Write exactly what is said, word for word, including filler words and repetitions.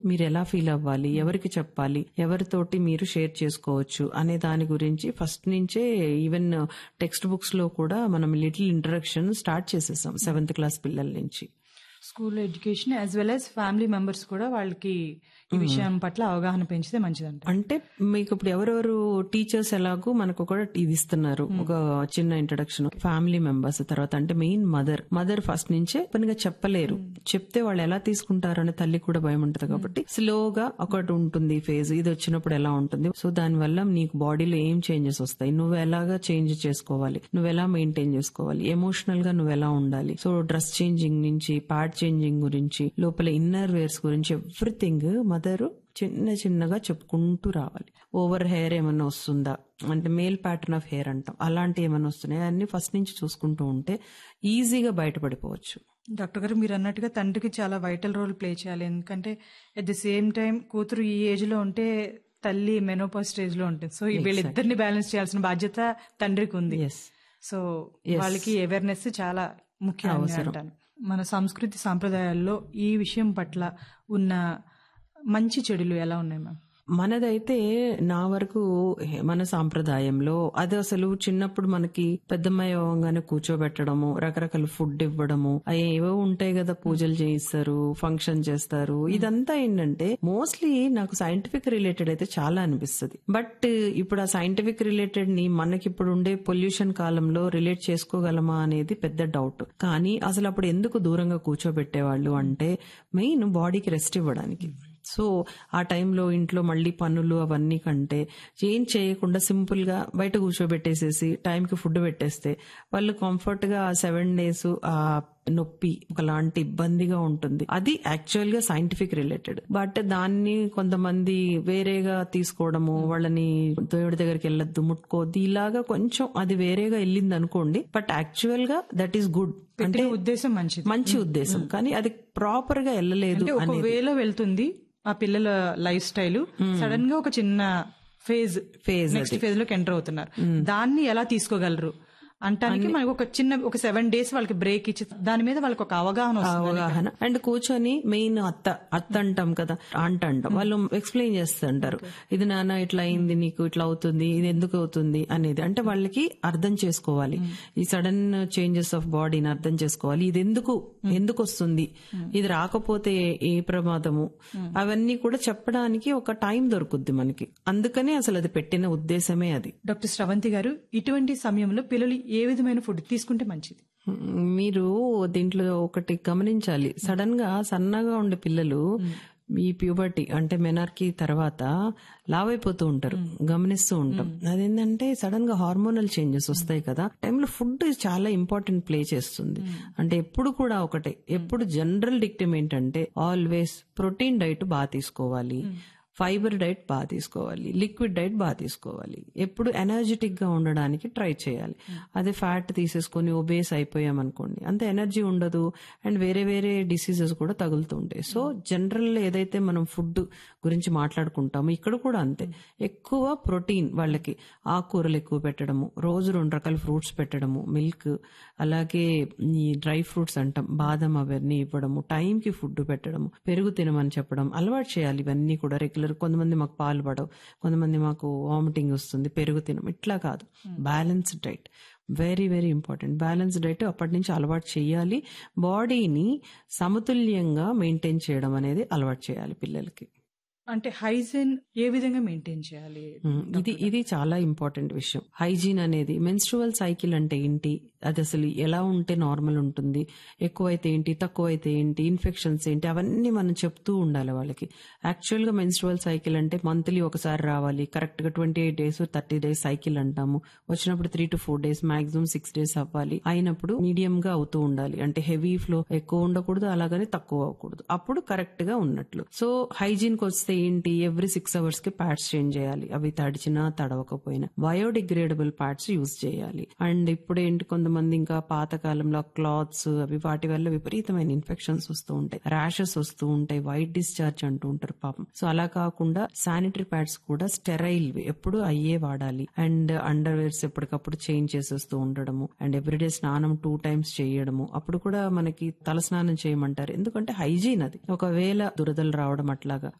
మీరు ఎలా ఫీల్ అవ్వాలి, ఎవరికి చెప్పాలి, ఎవరితోటి మీరు షేర్ చేసుకోవచ్చు అనే దాని గురించి ఫస్ట్ నుంచే ఈవెన్ టెక్స్ట్ బుక్స్ లో కూడా మనం లిటిల్ ఇంట్రడక్షన్ స్టార్ట్ చేసేసాం సెవెంత్ క్లాస్ పిల్లల నుంచి. School education as well as family members కూడా వాళ్ళకి ఈ విషయం పట్ల అవగాహన పెంచితే మంచిదంట. అంటే మీకు ఇప్పుడు ఎవరెవరు టీచర్స్ ఎలాగో మనకు కూడా ఇది ఇస్తున్నారు, ఒక చిన్న ఇంట్రడక్షన్. ఫ్యామిలీ మెంబర్స్ తర్వాత అంటే మెయిన్ మదర్ మదర్ ఫస్ట్ నుంచే పనిగా చెప్పలేరు, చెప్తే వాళ్ళు ఎలా తీసుకుంటారు అనే తల్లి కూడా భయం ఉంటుంది. కాబట్టి స్లోగా ఒకటి ఉంటుంది ఫేజ్, ఇది వచ్చినప్పుడు ఎలా ఉంటుంది. సో దాని వల్ల నీకు బాడీలో ఏం చేంజెస్ వస్తాయి, నువ్వు ఎలాగా చేంజ్ చేసుకోవాలి, నువ్వు ఎలా మెయింటైన్ చేసుకోవాలి, ఎమోషనల్ గా నువ్వు ఎలా ఉండాలి. సో డ్రెస్ చేంజింగ్ నుంచి ప్యాడ్ చేంజింగ్ గురించి, లోపల ఇన్నర్ వేర్స్ గురించి ఎవ్రీథింగ్ మదర్ చిన్న చిన్నగా చెప్పుకుంటూ రావాలి. ఓవర్ హెయిర్ ఏమన్నా వస్తుందా అంటే మేల్ ప్యాటర్న్ ఆఫ్ హెయిర్ అంటాం, అలాంటి ఏమన్నా వస్తున్నాయి అన్ని ఫస్ట్ నుంచి చూసుకుంటూ ఉంటే ఈజీగా బయటపడిపోవచ్చు. డాక్టర్ గారు మీరు అన్నట్టుగా తండ్రికి చాలా వైటల్ రోల్ ప్లే చేయాలి. ఎందుకంటే అట్ ది సేమ్ టైం కూతురు ఈ ఏజ్ లో ఉంటే తల్లి మెనోపాజ్ స్టేజ్ లో ఉంటుంది. సో వీళ్ళిద్దరిని బ్యాలెన్స్ చేయాల్సిన బాధ్యత తండ్రికి ఉంది. సో వాళ్ళకి అవేర్నెస్ చాలా ముఖ్యం అంటాను. మన సంస్కృతి సాంప్రదాయాల్లో ఈ విషయం పట్ల ఉన్న మంచి చెడులు ఎలా ఉన్నాయి మ్యామ్? మనదైతే నా వరకు మన సాంప్రదాయంలో అది అసలు చిన్నప్పుడు మనకి పెద్దమ్మాయి అవ్వగానే కూర్చోబెట్టడము, రకరకాల ఫుడ్ ఇవ్వడము, అవి ఏవో ఉంటాయి కదా, పూజలు చేయిస్తారు, ఫంక్షన్ చేస్తారు. ఇదంతా ఏంటంటే మోస్ట్లీ నాకు సైంటిఫిక్ రిలేటెడ్ అయితే చాలా అనిపిస్తుంది. బట్ ఇప్పుడు ఆ సైంటిఫిక్ రిలేటెడ్ ని మనకి ఇప్పుడు ఉండే పొల్యూషన్ కాలంలో రిలేట్ చేసుకోగలమా అనేది పెద్ద డౌట్. కానీ అసలు అప్పుడు ఎందుకు దూరంగా కూర్చోబెట్టేవాళ్ళు అంటే మెయిన్ బాడీకి రెస్ట్ ఇవ్వడానికి. సో ఆ టైంలో ఇంట్లో మళ్ళీ పనులు అవన్నీ కంటే ఏం చేయకుండా సింపుల్ గా బయట కూర్చోబెట్టేసేసి టైంకి ఫుడ్ పెట్టేస్తే వాళ్ళు కంఫర్ట్ గా ఆ సెవెన్ డేస్ ఆ నొప్పి ఒకలాంటి ఇబ్బందిగా ఉంటుంది. అది యాక్చువల్ గా సైంటిఫిక్ రిలేటెడ్. బట్ దాన్ని కొంతమంది వేరేగా తీసుకోవడము, వాళ్ళని దేవుడి దగ్గరికి వెళ్ళొద్దు, ముట్టుకోవద్దు, ఇలాగా కొంచెం అది వేరేగా వెళ్ళింది అనుకోండి. బట్ యాక్చువల్ గా దట్ ఈస్ గుడ్, అంటే ఉద్దేశం మంచిది, మంచి ఉద్దేశం. కానీ అది ప్రాపర్ గా వెళ్ళలేదు. ఒక వేలో వెళ్తుంది ఆ పిల్లల లైఫ్ స్టైల్. సడన్ గా ఒక చిన్న ఫేజ్ ఫేజ్ నెక్స్ట్ ఫేజ్ లోకి ఎంటర్ అవుతున్నారు. దాన్ని ఎలా తీసుకోగలరు అంటానికి మనకు ఒక చిన్న ఒక సెవెన్ డేస్ వాళ్ళకి బ్రేక్ ఇచ్చి దాని మీద వాళ్ళకి ఒక అవగాహన అవగాహన అండ్ కూర్చొని మెయిన్ అత్త అత్త అంటాం కదా, అంట అంటాం, వాళ్ళు ఎక్స్ప్లెయిన్ చేస్తుంటారు, ఇది నాన్న ఇట్లా అయింది, నీకు ఇట్లా అవుతుంది, ఇది ఎందుకు అవుతుంది అనేది. అంటే వాళ్ళకి అర్థం చేసుకోవాలి, ఈ సడన్ చేంజెస్ ఆఫ్ బాడీని అర్థం చేసుకోవాలి, ఇది ఎందుకు ఎందుకు వస్తుంది, ఇది రాకపోతే ఏ ప్రమాదము, అవన్నీ కూడా చెప్పడానికి ఒక టైం దొరుకుద్ది మనకి. అందుకనే అసలు అది పెట్టిన ఉద్దేశమే అది. డాక్టర్ స్రవంతి గారు, ఇటువంటి సమయంలో పిల్లలు ఏ విధమైన ఫుడ్ తీసుకుంటే మంచిది? మీరు దీంట్లో ఒకటి గమనించాలి, సడన్ గా సన్నగా ఉండే పిల్లలు ఈ ప్యూబర్టీ అంటే మెనార్కీ తర్వాత లావైపోతూ ఉంటారు, గమనిస్తూ ఉంటాం. అదేంటంటే సడన్ గా హార్మోనల్ చేంజెస్ వస్తాయి కదా, టైంలో ఫుడ్ చాలా ఇంపార్టెంట్ ప్లే చేస్తుంది. అంటే ఎప్పుడు కూడా ఒకటే, ఎప్పుడు జనరల్ డిక్టమ్ ఏంటంటే ఆల్వేస్ ప్రోటీన్ డైట్ బాగా తీసుకోవాలి, ఫైబర్ డైట్ బాగా తీసుకోవాలి, లిక్విడ్ డైట్ బాగా తీసుకోవాలి, ఎప్పుడు ఎనర్జెటిక్ గా ఉండడానికి ట్రై చేయాలి. అదే ఫ్యాట్ తీసేసుకొని ఒబేస్ అయిపోయామనుకోండి అంత ఎనర్జీ ఉండదు, అండ్ వేరే వేరే డిసీజెస్ కూడా తగులుతూ ఉంటాయి. సో జనరల్ ఏదైతే మనం ఫుడ్ గురించి మాట్లాడుకుంటామో ఇక్కడ కూడా అంతే, ఎక్కువ ప్రోటీన్ వాళ్ళకి ఆకుకూరలు ఎక్కువ పెట్టడము, రోజు రెండు రకాల ఫ్రూట్స్ పెట్టడము, మిల్క్, అలాగే ఈ డ్రై ఫ్రూట్స్ అంటాం బాదం, అవన్నీ ఇవ్వడము, టైంకి ఫుడ్ పెట్టడము, పెరుగు తినమని చెప్పడం అలవాటు చేయాలి. ఇవన్నీ కూడా రెగ్యులర్. కొంతమంది మాకు పాలు పడవు, కొంతమంది మాకు వామిటింగ్ వస్తుంది, పెరుగు తినం, ఇట్లా కాదు. Balanced diet very very important. Balance diet అప్పటి నుంచి అలవాటు చేయాలి. బాడీని సమతుల్యంగా మెయింటైన్ చేయడం అనేది అలవాటు చేయాలి పిల్లలకి. అంటే హైజీన్ ఏ విధంగా మెయింటైన్ చేయాలి? ఇది ఇది చాలా ఇంపార్టెంట్ విషయం. హైజీన్ అనేది, మెన్స్ట్రువల్ సైకిల్ అంటే ఏంటి, అది అసలు ఎలా ఉంటే నార్మల్ ఉంటుంది, ఎక్కువైతే ఏంటి, తక్కువైతే ఏంటి, ఇన్ఫెక్షన్స్ ఏంటి, అవన్నీ మనం చెప్తూ ఉండాలి వాళ్ళకి. యాక్చువల్ గా మెన్స్ట్రువల్ సైకిల్ అంటే మంత్లీ ఒకసారి రావాలి, కరెక్ట్ గా twenty eight days thirty days cycle అంటాము. వచ్చినప్పుడు three to four days maximum six days అవ్వాలి. అయినప్పుడు మీడియం గా అవుతూ ఉండాలి, అంటే హెవీ ఫ్లో ఎక్కువ ఉండకూడదు, అలాగని తక్కువ అవ్వకూడదు, అప్పుడు కరెక్ట్ గా ఉన్నట్లు. సో హైజీన్ కి వస్తే ఏంటి, ఎవ్రీ సిక్స్ అవర్స్ కి ప్యాడ్స్ చేంజ్ చేయాలి, అవి తడిచినా తడవకపోయినా బయోడిగ్రేడబుల్ ప్యాడ్స్ యూజ్ చేయాలి. అండ్ ఇప్పుడు ఏంటి, కొంతమంది కొంతమంది ఇంకా పాత కాలంలో క్లాత్స్ అవి వాటి వల్ల విపరీతమైన ఇన్ఫెక్షన్స్ వస్తూ ఉంటాయి, ర్యాషెస్ వస్తూ ఉంటాయి, వైట్ డిశ్చార్జ్ అంటూ ఉంటారు పాపం. సో అలా కాకుండా శానిటరీ ప్యాడ్స్ కూడా స్టెరైల్ ఎప్పుడు అయ్యే వాడాలి. అండ్ అండర్ వేర్స్ ఎప్పటికప్పుడు చేంజ్ చేసేస్తూ ఉండడము, అండ్ ఎవ్రీడే స్నానం టూ టైమ్స్ చేయడము. అప్పుడు కూడా మనకి తల స్నానం చేయమంటారు, ఎందుకంటే హైజీన్ అది. ఒకవేళ దురదలు రావడం అట్లాగా